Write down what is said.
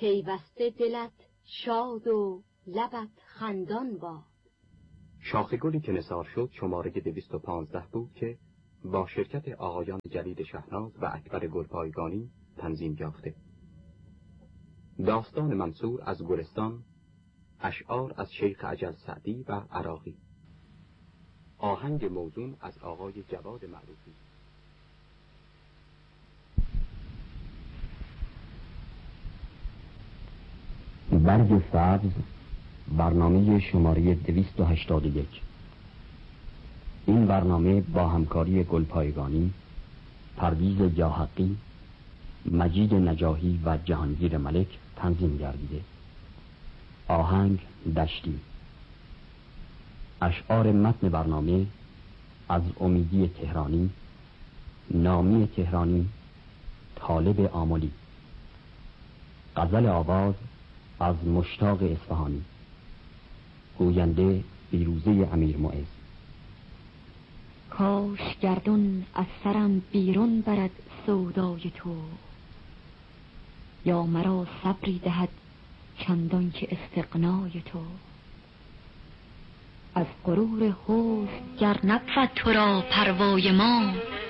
پیوسته دلت شاد و لبت خندان باد. شاخ گلی که نثار شد شماره 215 بود که با شرکت آقایان جلیل شهناز و اکبر گلپایگانی تنظیم یافته. داستان منصور از گلستان، اشعار از شیخ عجل سعدی و عراقی، آهنگ موزون از آقای جواد معروفی. برگ سبز، برنامه شماره 281. این برنامه با همکاری گلپایگانی، پرویز جاحقی، مجید نجاحی و جهانگیر ملک تنظیم گردیده. آهنگ دشتی. اشعار متن برنامه از امیدی تهرانی، نامی تهرانی، طالب آملی. غزل آواز از مشتاق اصفهانی. گوینده بیروزه امیر معز. کاش گردون از سرم بیرون برد سودای تو، یا مرا صبری دهد چندان که استغنای تو. از غرور حسن گر نبود تو را پروای ما،